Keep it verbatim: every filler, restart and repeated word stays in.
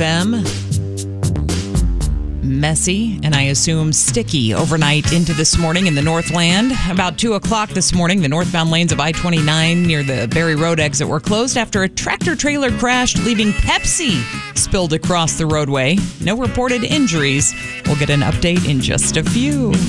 F M. Messy and I assume sticky overnight into this morning in the Northland. About two o'clock this morning, the northbound lanes of I twenty-nine near the Berry Road exit were closed after a tractor trailer crashed, leaving Pepsi spilled across the roadway. No reported injuries. We'll get an update in just a few.